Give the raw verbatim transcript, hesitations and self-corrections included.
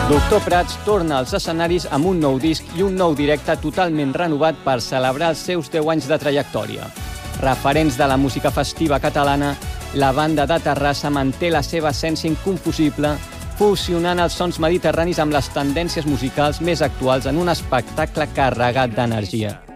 Doctor Prats torna als escenaris amb un nou disc i un nou directe totalment renovat per celebrar els seus deu anys de trajectòria. Referents de la música festiva catalana, la banda de Terrassa manté la seva essència inconfusible, fusionant els sons mediterranis amb les tendències musicals més actuals en un espectacle carregat d'energia.